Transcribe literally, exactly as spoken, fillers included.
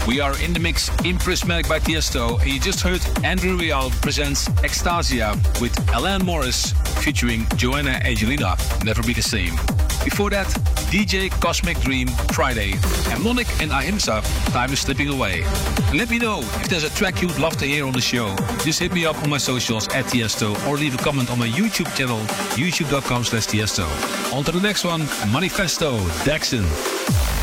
We are in the mix in Prismatic by Tiesto, and you just heard Andrew Rial presents Extasia with Alain Morris featuring Joanna Angelina, Never Be the Same. Before that, D J Cosmic Dream, Friday, and Monic and Ahimsa, Time is Slipping Away. And let me know if there's a track you'd love to hear on the show. Just hit me up on my socials at Tiesto or leave a comment on my YouTube channel, youtube dot com slash Tiesto. On to the next one, Manifesto, Daxon.